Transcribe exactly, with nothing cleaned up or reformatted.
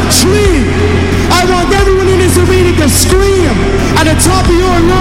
tree. I want everyone in this arena to scream at the top of your lungs.